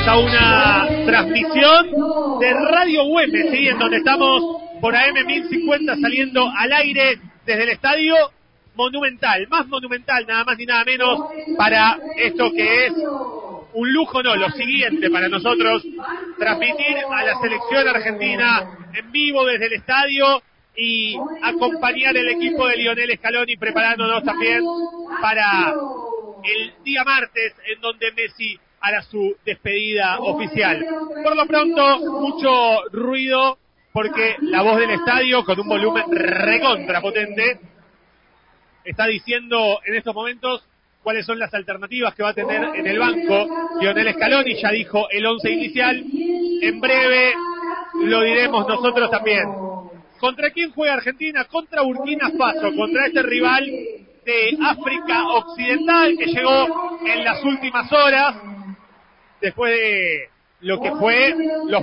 a una transmisión de Radio Güemes, ¿sí? En donde estamos por AM 1050 saliendo al aire desde el estadio Monumental, más monumental, nada más ni nada menos, para esto que es un lujo, no, lo siguiente para nosotros, transmitir a la selección argentina en vivo desde el estadio y acompañar el equipo de Lionel Scaloni preparándonos también para el día martes en donde Messi hará su despedida oficial. Por lo pronto, mucho ruido porque la voz del estadio con un volumen recontra potente está diciendo en estos momentos cuáles son las alternativas que va a tener en el banco Lionel Scaloni. Ya dijo el 11 inicial, en breve lo diremos nosotros también. ¿Contra quién juega Argentina? Contra Burkina Faso, contra este rival de África Occidental que llegó en las últimas horas después de lo que fue los